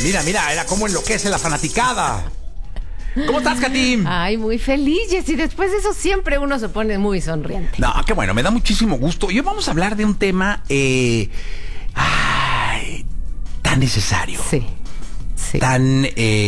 Mira, era como enloquece la fanaticada. ¿Cómo estás, Katy? Ay, muy feliz, Jessy. Después de eso siempre uno se pone muy sonriente. No, qué bueno, me da muchísimo gusto. Hoy vamos a hablar de un tema tan necesario. Sí. Tan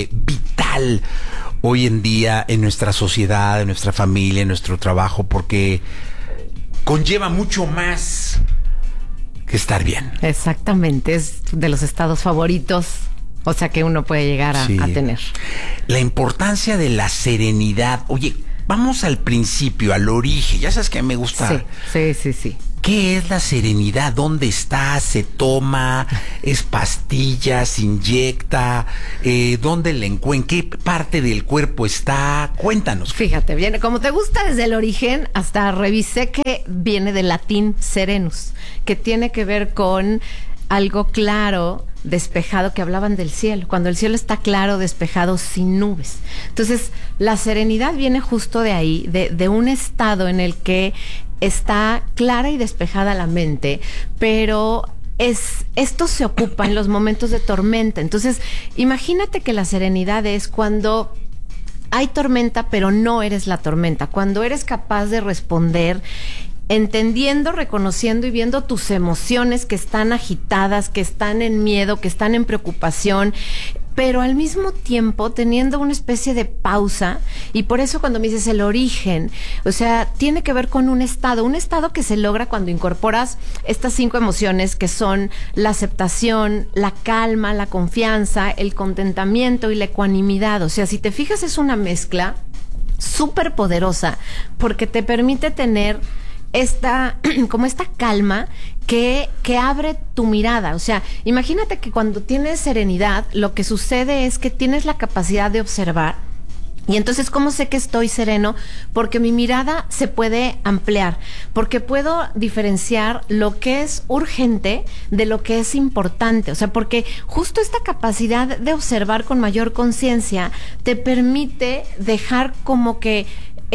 vital hoy en día en nuestra sociedad, en nuestra familia, en nuestro trabajo, porque conlleva mucho más que estar bien. Exactamente, es de los estados favoritos, o sea, que uno puede llegar a tener. La importancia de la serenidad. Oye, vamos al principio, al origen. Ya sabes que me gusta. Sí. ¿Qué es la serenidad? ¿Dónde está? ¿Se toma? ¿Es pastilla? ¿Se inyecta? ¿Dónde la encuentran? ¿En qué parte del cuerpo está? Cuéntanos. Fíjate, viene, como te gusta desde el origen, hasta revisé que viene del latín serenus, que tiene que ver con algo claro, despejado, que hablaban del cielo, cuando el cielo está claro, despejado, sin nubes. Entonces, la serenidad viene justo de ahí, de un estado en el que está clara y despejada la mente, pero esto se ocupa en los momentos de tormenta. Entonces, imagínate que la serenidad es cuando hay tormenta, pero no eres la tormenta, cuando eres capaz de responder entendiendo, reconociendo y viendo tus emociones que están agitadas, que están en miedo, que están en preocupación, pero al mismo tiempo teniendo una especie de pausa. Y por eso cuando me dices el origen, o sea, tiene que ver con un estado que se logra cuando incorporas estas 5 emociones, que son la aceptación, la calma, la confianza, el contentamiento y la ecuanimidad. O sea, si te fijas, es una mezcla súper poderosa porque te permite tener esta calma que abre tu mirada. O sea, imagínate que cuando tienes serenidad, lo que sucede es que tienes la capacidad de observar. Y entonces, ¿cómo sé que estoy sereno? Porque mi mirada se puede ampliar, porque puedo diferenciar lo que es urgente de lo que es importante. O sea, porque justo esta capacidad de observar con mayor conciencia te permite dejar como que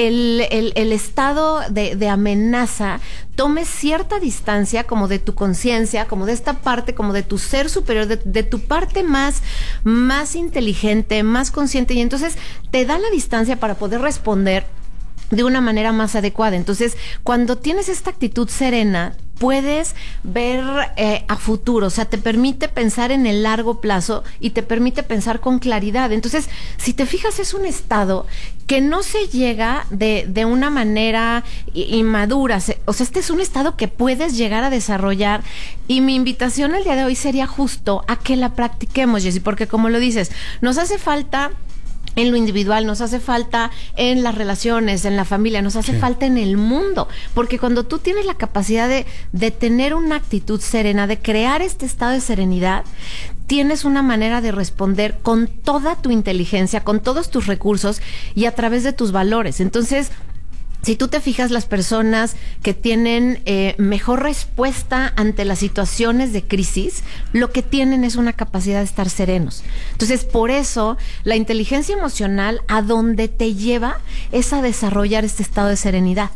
el estado de amenaza tome cierta distancia, como de tu conciencia, como de esta parte, como de tu ser superior, de tu parte más inteligente, más consciente, y entonces te da la distancia para poder responder de una manera más adecuada. Entonces, cuando tienes esta actitud serena, puedes ver a futuro, o sea, te permite pensar en el largo plazo y te permite pensar con claridad. Entonces, si te fijas, es un estado que no se llega de una manera inmadura. O sea, este es un estado que puedes llegar a desarrollar, y mi invitación el día de hoy sería justo a que la practiquemos, Jessy, porque como lo dices, nos hace falta en lo individual, nos hace falta en las relaciones, en la familia, nos hace falta en el mundo, porque cuando tú tienes la capacidad de tener una actitud serena, de crear este estado de serenidad, tienes una manera de responder con toda tu inteligencia, con todos tus recursos y a través de tus valores. Entonces, si tú te fijas, las personas que tienen mejor respuesta ante las situaciones de crisis, lo que tienen es una capacidad de estar serenos. Entonces, por eso, la inteligencia emocional a donde te lleva es a desarrollar este estado de serenidad.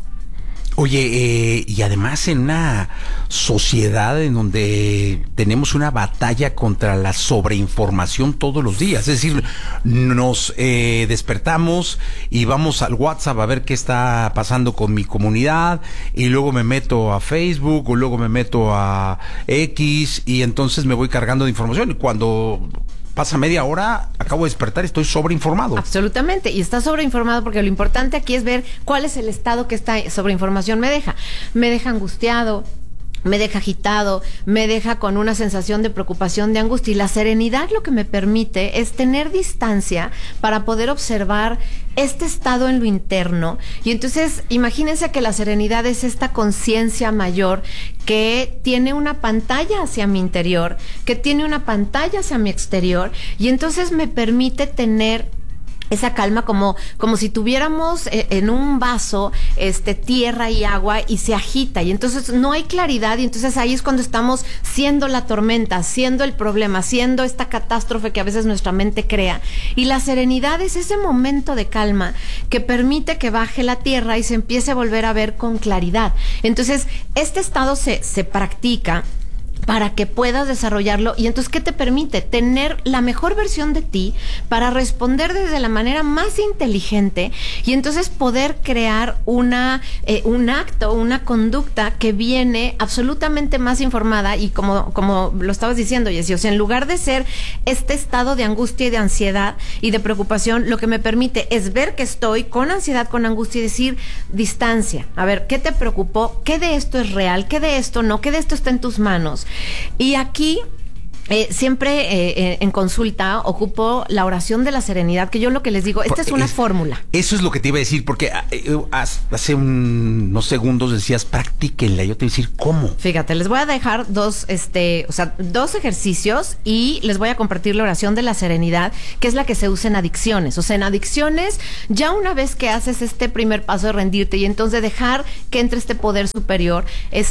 Oye, y además en una sociedad en donde tenemos una batalla contra la sobreinformación todos los días, es decir, nos despertamos y vamos al WhatsApp a ver qué está pasando con mi comunidad, y luego me meto a Facebook, o luego me meto a X, y entonces me voy cargando de información, y cuando pasa media hora, acabo de despertar y estoy sobreinformado. Absolutamente, y está sobreinformado porque lo importante aquí es ver cuál es el estado que esta sobreinformación me deja. Me deja angustiado, me deja agitado, me deja con una sensación de preocupación, de angustia, y la serenidad lo que me permite es tener distancia para poder observar este estado en lo interno. Y entonces imagínense que la serenidad es esta conciencia mayor que tiene una pantalla hacia mi interior, que tiene una pantalla hacia mi exterior, y entonces me permite tener esa calma como si tuviéramos en un vaso tierra y agua, y se agita, y entonces no hay claridad, y entonces ahí es cuando estamos siendo la tormenta, siendo el problema, siendo esta catástrofe que a veces nuestra mente crea. Y la serenidad es ese momento de calma que permite que baje la tierra y se empiece a volver a ver con claridad. Entonces, este estado se practica para que puedas desarrollarlo. Y entonces, ¿qué te permite? Tener la mejor versión de ti para responder desde la manera más inteligente y entonces poder crear un acto, una conducta que viene absolutamente más informada y como lo estabas diciendo, Jessy, o sea, en lugar de ser este estado de angustia y de ansiedad y de preocupación, lo que me permite es ver que estoy con ansiedad, con angustia y decir, distancia. A ver, ¿qué te preocupó? ¿Qué de esto es real? ¿Qué de esto no? ¿Qué de esto está en tus manos? Y aquí siempre en consulta ocupo la oración de la serenidad, que yo lo que les digo, esta es una fórmula. Eso es lo que te iba a decir, porque hace unos segundos decías, practíquenla. Yo te iba a decir, ¿cómo? Fíjate, les voy a dejar dos ejercicios y les voy a compartir la oración de la serenidad, que es la que se usa en adicciones. O sea, en adicciones, ya una vez que haces este primer paso de rendirte y entonces dejar que entre este poder superior,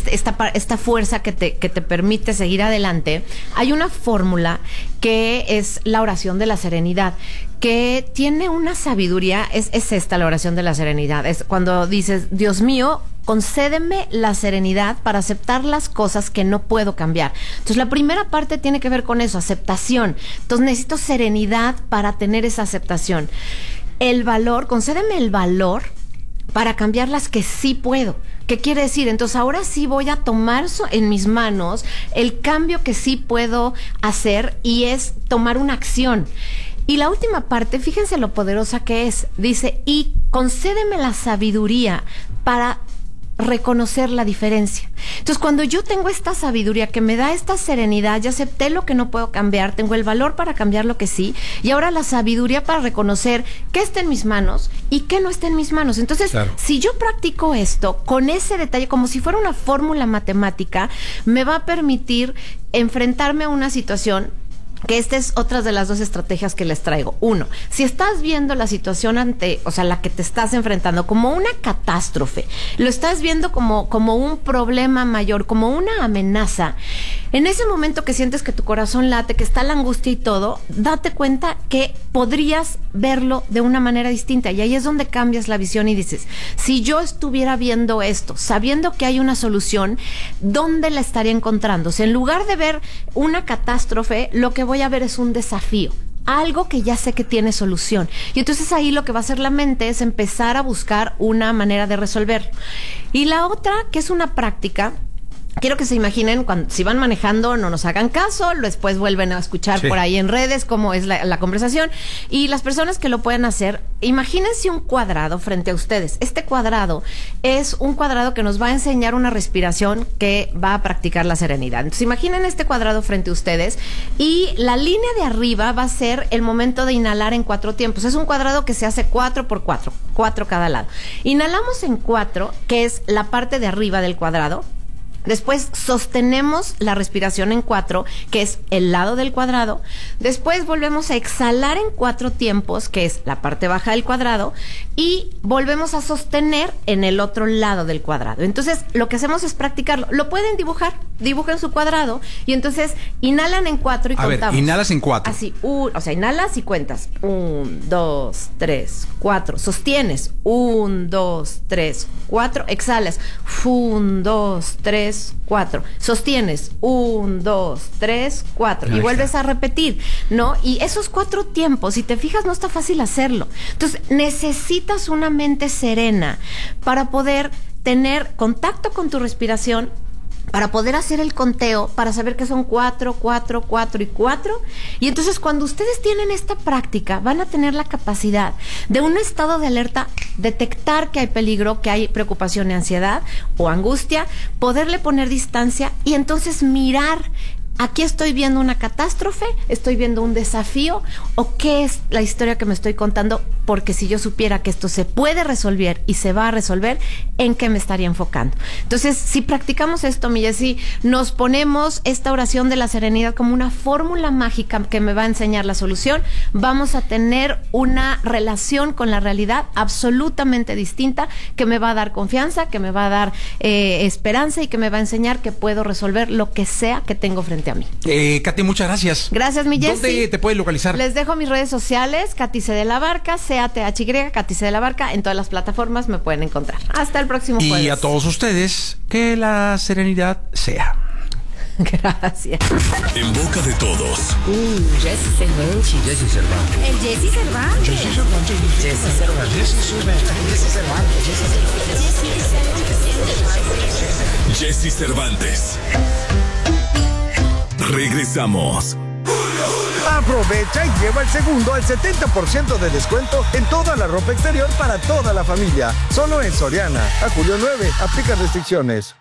esta fuerza que te permite seguir adelante, hay una fórmula que es la oración de la serenidad, que tiene una sabiduría. Es esta la oración de la serenidad. Es cuando dices, Dios mío, concédeme la serenidad para aceptar las cosas que no puedo cambiar. Entonces, la primera parte tiene que ver con eso, aceptación. Entonces, necesito serenidad para tener esa aceptación. El valor, concédeme el valor para cambiar las que sí puedo. ¿Qué quiere decir? Entonces ahora sí voy a tomar en mis manos el cambio que sí puedo hacer y es tomar una acción. Y la última parte, fíjense lo poderosa que es. Dice, y concédeme la sabiduría para reconocer la diferencia. Entonces, cuando yo tengo esta sabiduría que me da esta serenidad, ya acepté lo que no puedo cambiar, tengo el valor para cambiar lo que sí, y ahora la sabiduría para reconocer qué está en mis manos y qué no está en mis manos. Entonces, claro, si yo practico esto con ese detalle, como si fuera una fórmula matemática, me va a permitir enfrentarme a una situación que esta es otra de las dos estrategias que les traigo. Uno, si estás viendo la situación la que te estás enfrentando como una catástrofe, lo estás viendo como un problema mayor, como una amenaza, en ese momento que sientes que tu corazón late, que está la angustia y todo, date cuenta que podrías verlo de una manera distinta. Y ahí es donde cambias la visión y dices, si yo estuviera viendo esto, sabiendo que hay una solución, ¿dónde la estaría encontrando? O sea, en lugar de ver una catástrofe, lo que voy a ver es un desafío, algo que ya sé que tiene solución. Y entonces ahí lo que va a hacer la mente es empezar a buscar una manera de resolverlo. Y la otra, que es una práctica, quiero que se imaginen si van manejando, no nos hagan caso, después vuelven a escuchar por ahí en redes cómo es la conversación. Y las personas que lo pueden hacer, imagínense un cuadrado frente a ustedes. Este cuadrado es un cuadrado que nos va a enseñar una respiración que va a practicar la serenidad. Entonces imaginen este cuadrado frente a ustedes y la línea de arriba va a ser el momento de inhalar en 4 tiempos. Es un cuadrado que se hace 4 por 4, 4 cada lado. Inhalamos en 4, que es la parte de arriba del cuadrado. Después sostenemos la respiración en 4, que es el lado del cuadrado. Después volvemos a exhalar en 4 tiempos, que es la parte baja del cuadrado. Y volvemos a sostener en el otro lado del cuadrado. Entonces, lo que hacemos es practicarlo. Lo pueden dibujar. Dibujen su cuadrado. Y entonces, inhalan en 4 y contamos. A ver, inhalas en 4. Así, inhalas y cuentas. 1, 2, 3, 4. Sostienes. 1, 2, 3, 4. Exhalas. 1, 2, 3, 4. Sostienes 1, 2, 3, 4 y vuelves a repetir, ¿no? Y esos 4 tiempos, si te fijas, no está fácil hacerlo. Entonces, necesitas una mente serena para poder tener contacto con tu respiración, para poder hacer el conteo, para saber que son 4, 4, 4 y 4. Y entonces cuando ustedes tienen esta práctica, van a tener la capacidad de un estado de alerta, detectar que hay peligro, que hay preocupación y ansiedad o angustia, poderle poner distancia y entonces mirar. Aquí estoy viendo una catástrofe, estoy viendo un desafío, o qué es la historia que me estoy contando, porque si yo supiera que esto se puede resolver y se va a resolver, ¿en qué me estaría enfocando? Entonces, si practicamos esto, mi Jessy, nos ponemos esta oración de la serenidad como una fórmula mágica que me va a enseñar la solución, vamos a tener una relación con la realidad absolutamente distinta, que me va a dar confianza, que me va a dar esperanza y que me va a enseñar que puedo resolver lo que sea que tengo frente a mí. Katy, muchas gracias. Gracias, mi Jessy. ¿Dónde te puedes localizar? Les dejo mis redes sociales, Katy C. de la Barca, CATHY, Katy C. de la Barca, en todas las plataformas me pueden encontrar. Hasta el próximo jueves. Y a todos ustedes, que la serenidad sea. Gracias. En boca de todos. Jesse Cervantes. Jesse Cervantes. El Jesse Cervantes. Jesse Cervantes. Jesse Cervantes. Jesse Cervantes. Jesse Cervantes. Regresamos. Aprovecha y lleva el segundo al 70% de descuento en toda la ropa exterior para toda la familia. Solo en Soriana. A julio 9. Aplica restricciones.